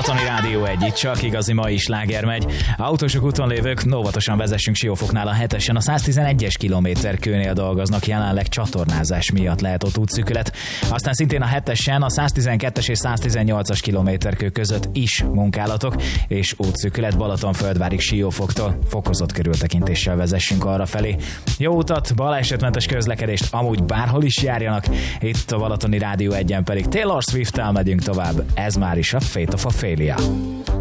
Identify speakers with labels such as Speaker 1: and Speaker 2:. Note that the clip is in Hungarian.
Speaker 1: Balatoni Rádió 1, itt csak igazi mai sláger megy. Autósok úton lévők, óvatosan vezessünk Siófoknál a 7-esen, a 111-es kilométerkőnél dolgoznak, jelenleg csatornázás miatt lehet ott útszűkület. Aztán szintén a 7-esen, a 112-es és 118-as kilométerkő között is munkálatok, és útszűkület Balatonföldvárig Siófoktól. Fokozott körültekintéssel vezessünk arra felé. Jó utat, balesetmentes közlekedést, amúgy bárhol is járjanak. Itt a Balatoni Rádió 1-en pedig Taylor Swift-tel megyünk tovább. Ez már is a Fate of Ophelia.